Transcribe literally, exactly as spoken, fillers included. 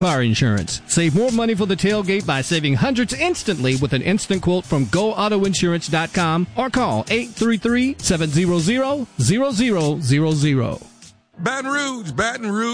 Car insurance. Save more money for the tailgate by saving hundreds instantly with an instant quote from go auto insurance dot com or call eight three three, seven hundred, zero zero zero zero. Baton Rouge, Baton Rouge.